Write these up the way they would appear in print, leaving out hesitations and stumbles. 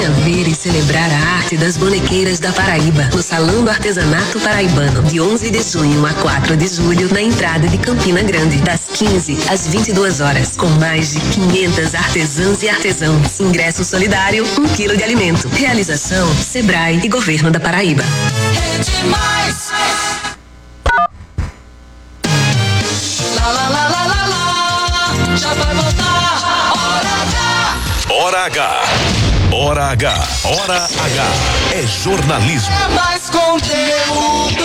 Venha ver e celebrar a arte das bonequeiras da Paraíba, no Salão do Artesanato Paraibano, de 11 de junho a 4 de julho, na entrada de Campina Grande, das 15 às 22 horas, com mais de 500 artesãs e artesãos. Ingresso solidário, 1 quilo de alimento. Realização, Sebrae e Governo da Paraíba. É demais. Já vai voltar, Hora H. Hora H. Hora H. É jornalismo. É mais conteúdo.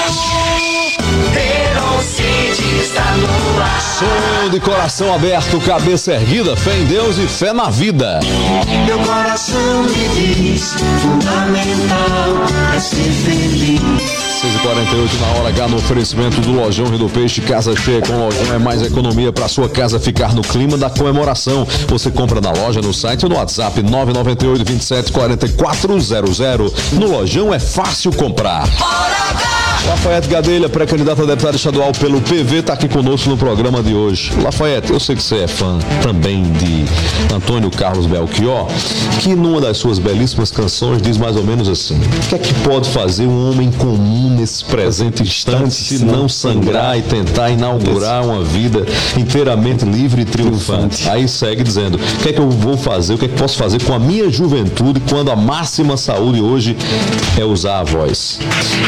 Velocity está no ar. Som de coração aberto, cabeça erguida, fé em Deus e fé na vida. Meu coração me diz, fundamental é ser feliz. 6h48 na Hora H, no oferecimento do Lojão Rio do Peixe. Casa cheia com Lojão é mais economia para sua casa ficar no clima da comemoração. Você compra na loja, no site ou no WhatsApp 998 27 4400. No Lojão é fácil comprar. Hora H. Lafayette Gadelha, pré-candidato a deputado estadual pelo PV, está aqui conosco no programa de hoje. Lafayette, eu sei que você é fã também de Antônio Carlos Belchior, que numa das suas belíssimas canções diz mais ou menos assim: o que é que pode fazer um homem comum nesse presente instante se não sangrar e tentar inaugurar uma vida inteiramente livre e triunfante? Aí segue dizendo: o que é que eu vou fazer, o que é que posso fazer com a minha juventude quando a máxima saúde hoje é usar a voz?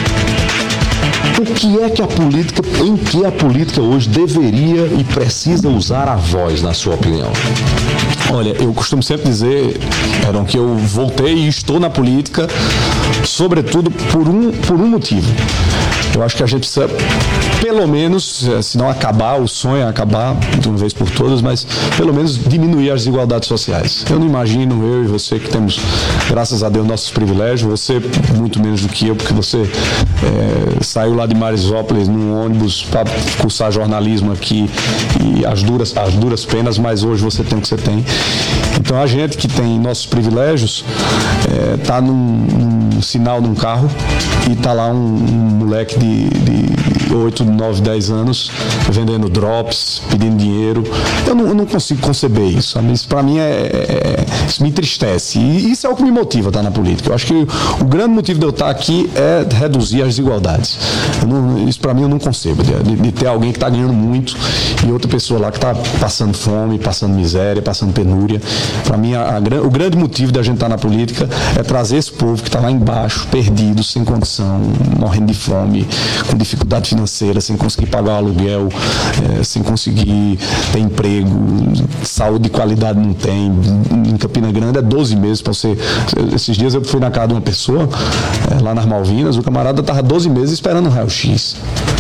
O que é que em que a política hoje deveria e precisa usar a voz, na sua opinião? Olha, eu costumo sempre dizer, Heron, que eu voltei e estou na política, sobretudo por um motivo. Eu acho que a gente precisa, pelo menos, se não acabar, o sonho é acabar de uma vez por todas, mas pelo menos diminuir as desigualdades sociais. Eu não imagino, eu e você, que temos, graças a Deus, nossos privilégios, você muito menos do que eu, porque você saiu lá de Marisópolis num ônibus para cursar jornalismo aqui, e as duras penas, mas hoje você tem o que você tem. Então a gente que tem nossos privilégios tá num sinal de um carro e tá lá um moleque de 8, 9, 10 anos vendendo drops, pedindo dinheiro. Eu não consigo conceber isso. Isso para mim isso me entristece. E isso é o que me motiva a estar na política. Eu acho que o grande motivo de eu estar aqui é reduzir as desigualdades. Isso para mim eu não concebo, de ter alguém que está ganhando muito e outra pessoa lá que está passando fome, passando miséria, passando penúria. Para mim o grande motivo da gente estar na política é trazer esse povo que está lá embaixo, perdido, sem condição, morrendo de fome, com dificuldade financeira, sem conseguir pagar o aluguel, sem conseguir ter emprego, saúde de qualidade não tem. Em Campina Grande é 12 meses para você. Esses dias eu fui na casa de uma pessoa, lá nas Malvinas, o camarada estava 12 meses esperando um raio-x.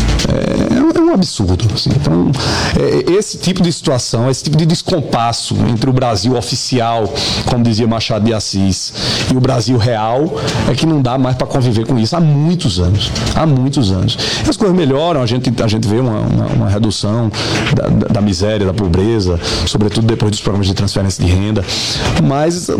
É um absurdo. Assim. Então, esse tipo de situação, esse tipo de descompasso entre o Brasil oficial, como dizia Machado de Assis, e o Brasil real, é que não dá mais para conviver com isso há muitos anos. Há muitos anos. E as coisas melhoram, a gente vê uma redução da miséria, da pobreza, sobretudo depois dos programas de transferência de renda, mas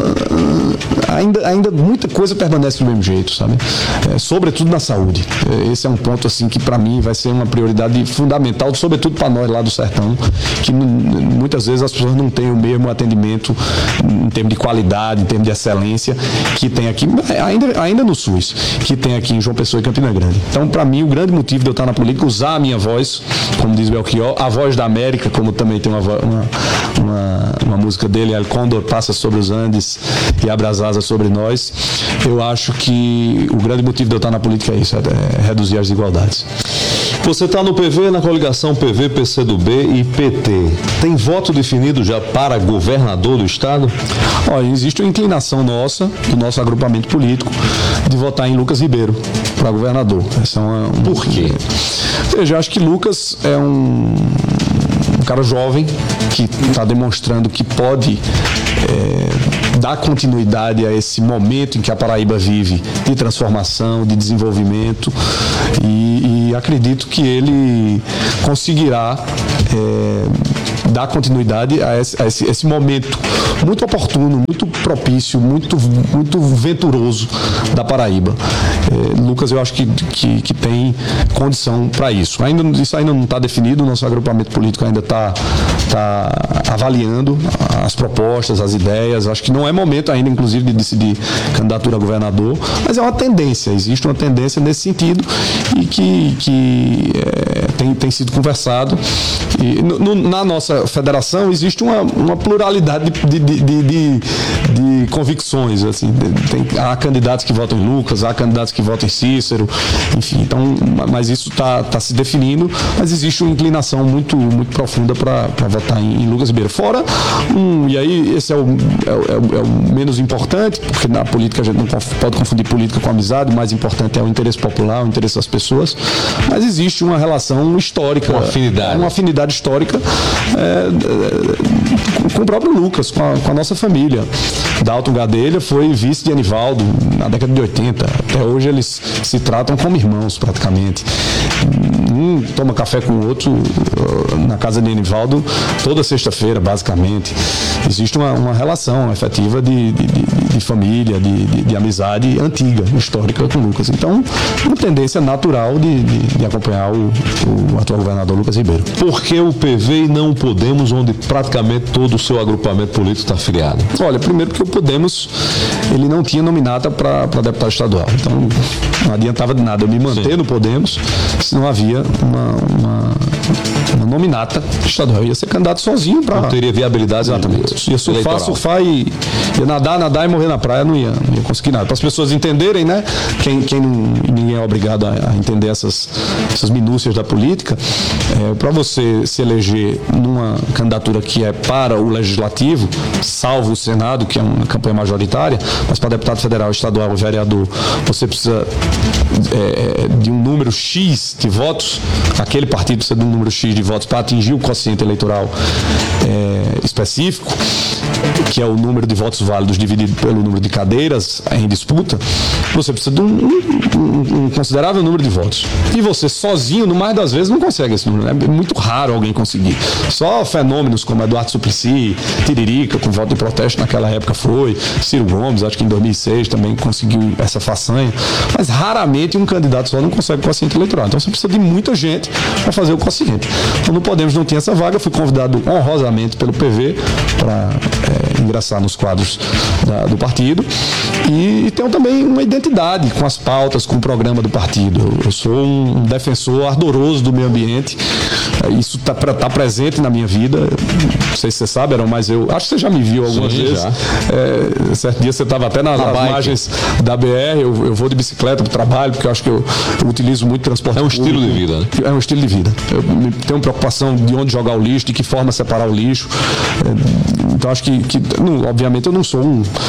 ainda muita coisa permanece do mesmo jeito, sabe? Sobretudo na saúde. Esse é um ponto assim que para mim vai ser uma prioridade fundamental, sobretudo para nós lá do sertão, que muitas vezes as pessoas não têm o mesmo atendimento em termos de qualidade, em termos de excelência que tem aqui, ainda no SUS, que tem aqui em João Pessoa e Campina Grande. Então, para mim, o grande motivo de eu estar na política é usar a minha voz, como diz Belchior, a voz da América, como também tem uma música dele, El Condor passa sobre os Andes e abre as asas sobre nós. Eu acho que o grande motivo de eu estar na política é isso, é reduzir as desigualdades. Você está no PV, na coligação PV, PCdoB e PT. Tem voto definido já para governador do estado? Olha, existe uma inclinação nossa, do nosso agrupamento político, de votar em Lucas Ribeiro para governador. Essa é Por quê? Veja, eu acho que Lucas é um cara jovem que está demonstrando que pode dar continuidade a esse momento em que a Paraíba vive de transformação, de desenvolvimento, e acredito que ele conseguirá dar continuidade a esse momento muito oportuno, muito propício, muito venturoso da Paraíba. Lucas, eu acho que tem condição para isso. Isso ainda não está definido, o nosso agrupamento político ainda está avaliando as propostas, as ideias. Acho que não é momento ainda, inclusive, de decidir candidatura a governador, mas é uma tendência, existe uma tendência nesse sentido e que tem sido conversado. E na nossa federação existe uma pluralidade de convicções. Assim, há candidatos que votam em Lucas, há candidatos que votam em Cícero, enfim. Então, mas isso está se definindo, mas existe uma inclinação muito profunda para votar em Lucas Ribeiro. Fora, e aí esse é o menos importante, porque na política a gente não pode confundir política com amizade, o mais importante é o interesse popular, o interesse das pessoas, mas existe uma relação histórica, uma afinidade histórica com o próprio Lucas, com a nossa família. Dalton Gadelha foi vice de Anivaldo na década de 80. Até hoje eles se tratam como irmãos, praticamente. Um toma café com o outro na casa de Anivaldo toda sexta-feira, basicamente. Existe uma relação efetiva de família, de amizade antiga, histórica com o Lucas. Então, uma tendência natural de acompanhar o atual governador Lucas Ribeiro. Por que o PV e não o Podemos, onde praticamente todo o seu agrupamento político está afiliado? Olha, primeiro porque o Podemos, ele não tinha nominata para deputado estadual. Então, não adiantava de nada eu me manter no Podemos se não havia uma nominata estadual. Eu ia ser candidato sozinho para... Não teria viabilidade. Exatamente. Ia surfar e ia nadar e morrer na praia, não ia conseguir nada. Para as pessoas entenderem, né? Ninguém é obrigado a entender essas minúcias da política. Para você se eleger numa candidatura que é para o Legislativo, salvo o Senado, que é uma campanha majoritária, mas para deputado federal, estadual, vereador, você precisa de um número X de votos. Aquele partido precisa de um número X de votos para atingir o quociente eleitoral específico, que é o número de votos válidos dividido pelo número de cadeiras em disputa. Você precisa de um considerável número de votos. E você sozinho, no mais das vezes, não consegue esse número. É muito raro alguém conseguir. Só fenômenos como Eduardo Suplicy, Tiririca, com voto de protesto naquela época foi, Ciro Gomes, acho que em 2006 também conseguiu essa façanha. Mas raramente um candidato só não consegue o quociente eleitoral. Então você precisa de muita gente para fazer o quociente. Então no Podemos não tinha essa vaga, fui convidado honrosamente pelo PV para ingressar nos quadros do partido e tenho também uma identidade com as pautas, com o programa do partido. Eu sou um defensor ardoroso do meio ambiente, isso está presente na minha vida. Não sei se você sabe, mas eu acho que você já me viu algumas vezes. Certo dia você estava até nas margens da BR. Eu vou de bicicleta para o trabalho, porque eu acho que eu utilizo muito transporte público. Estilo de vida, né? É um estilo de vida. Eu tenho preocupação de onde jogar o lixo, de que forma separar o lixo. Então acho que obviamente eu não sou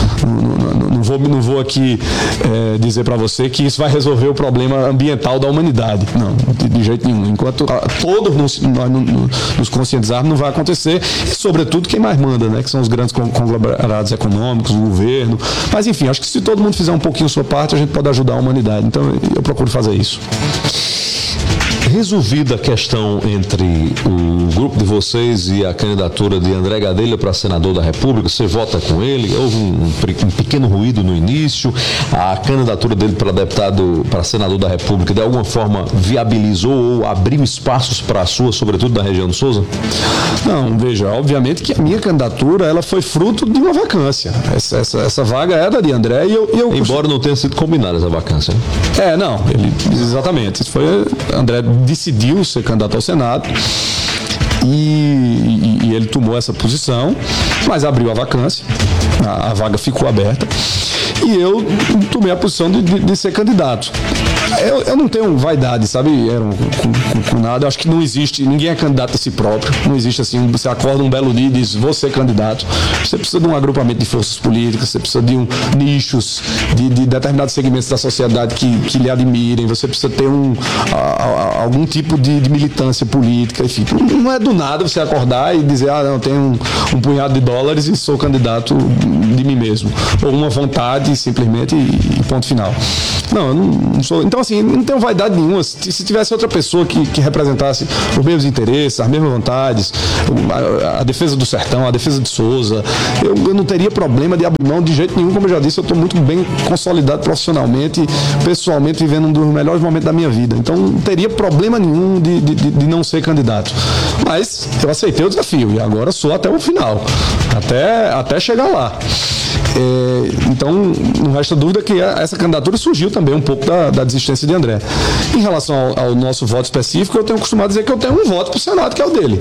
não vou aqui dizer para você que isso vai resolver o problema ambiental da humanidade. Não, de jeito nenhum. Enquanto todos nós nos conscientizarmos, não vai acontecer. E sobretudo quem mais manda, né? Que são os grandes conglomerados econômicos, o governo. Mas enfim, acho que se todo mundo fizer um pouquinho a sua parte, a gente pode ajudar a humanidade. Então eu procuro fazer isso. Resolvida a questão entre o grupo de vocês e a candidatura de André Gadelha para senador da República, você vota com ele? Houve um pequeno ruído no início. A candidatura dele para senador da República de alguma forma viabilizou ou abriu espaços para a sua, sobretudo da região do Souza? Não, veja, obviamente que a minha candidatura ela foi fruto de uma vacância. Essa vaga era de André e eu embora não tenha sido combinada essa vacância. Exatamente. André decidiu ser candidato ao Senado e ele tomou essa posição, mas abriu a vacância, a vaga ficou aberta e eu tomei a posição de ser candidato. Eu não tenho vaidade, sabe, com nada. Eu acho que não existe, ninguém é candidato a si próprio. Não existe assim, você acorda um belo dia e diz, vou ser candidato. Você precisa de um agrupamento de forças políticas, você precisa de nichos, de determinados segmentos da sociedade que lhe admirem, você precisa ter algum tipo de militância política, enfim. Não é do nada você acordar e dizer, não, tenho um punhado de dólares e sou candidato de mim mesmo. Ou uma vontade, simplesmente, e ponto final. Não, eu não sou. Então, assim, não tenho vaidade nenhuma. Se tivesse outra pessoa que representasse os mesmos interesses, as mesmas vontades, a defesa do sertão, a defesa de Souza, eu não teria problema de abrir mão de jeito nenhum. Como eu já disse, eu estou muito bem consolidado profissionalmente, pessoalmente, vivendo um dos melhores momentos da minha vida. Então, não teria problema nenhum de não ser candidato. Mas eu aceitei o desafio e agora sou até o final, até chegar lá. Então, não resta dúvida que essa candidatura surgiu também um pouco da desistência de André. Em relação ao nosso voto específico, eu tenho costumado dizer que eu tenho um voto para o Senado, que é o dele.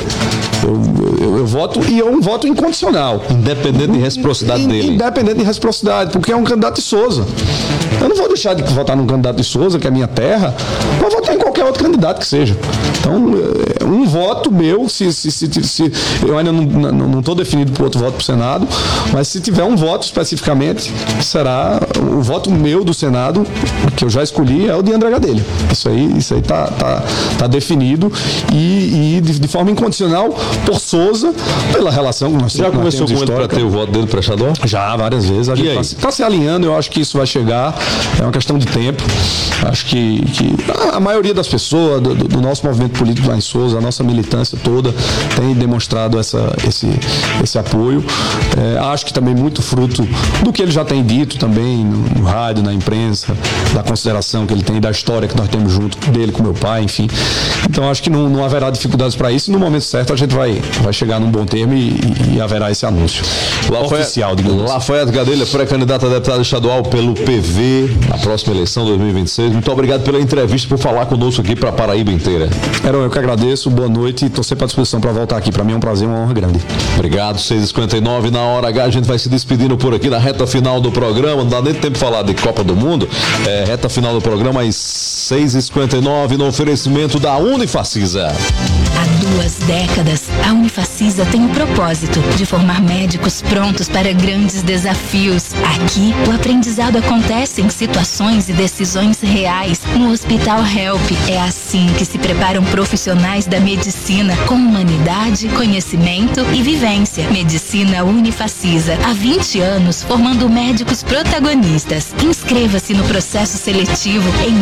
Eu voto, e é um voto incondicional. Independente de reciprocidade dele. Independente de reciprocidade, porque é um candidato de Souza. Eu não vou deixar de votar num candidato de Souza, que é a minha terra, para votar em qualquer outro candidato que seja. Então, um voto meu, se eu ainda não estou definido por outro voto para o Senado, mas se tiver um voto especificamente, será o voto meu do Senado, que eu já escolhi, é o de André Gadelha. Isso aí tá definido e de forma incondicional por Souza, pela relação que nós Já conversou com ele para ter o voto dele para estadual? Já, várias vezes. A gente está se alinhando, eu acho que isso vai chegar, é uma questão de tempo. Acho que a maioria das pessoas do nosso movimento político lá em Souza, a nossa militância toda, tem demonstrado esse apoio. Acho que também muito fruto do que ele já tem dito também no rádio, na imprensa, da consideração que ele tem, da história que nós temos junto dele com meu pai, enfim. Então acho que não haverá dificuldades para isso, e no momento certo a gente vai chegar num bom termo e haverá esse anúncio oficial, digamos assim. Lafayette Gadelha, pré-candidato a deputado estadual pelo PV na próxima eleição 2026. Muito obrigado pela entrevista, por falar conosco aqui para a Paraíba inteira. Eu que agradeço, boa noite e estou sempre à disposição para voltar aqui. Para mim é um prazer, uma honra grande. Obrigado, 6h59 na hora H. A gente vai se despedindo por aqui na reta final do programa. Não dá nem tempo de falar de Copa do Mundo. Reta final do programa às 6h59 no oferecimento da Unifacisa. Há 2 décadas, a Unifacisa tem o propósito de formar médicos prontos para grandes desafios. Aqui, o aprendizado acontece em situações e decisões reais. No Hospital Help, é assim que se preparam profissionais da medicina, com humanidade, conhecimento e vivência. Medicina Unifacisa, há 20 anos formando médicos protagonistas. Inscreva-se no processo seletivo em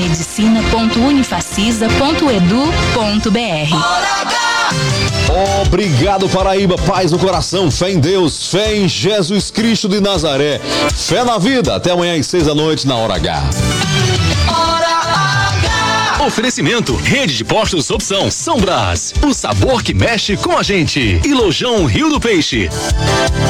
medicina.unifacisa.edu.br. Obrigado, Paraíba. Paz no coração, fé em Deus, fé em Jesus Cristo de Nazaré, fé na vida. Até amanhã às 6 da noite na Hora H. Oferecimento, Rede de Postos Opção, São Brás, o sabor que mexe com a gente. E Lojão Rio do Peixe.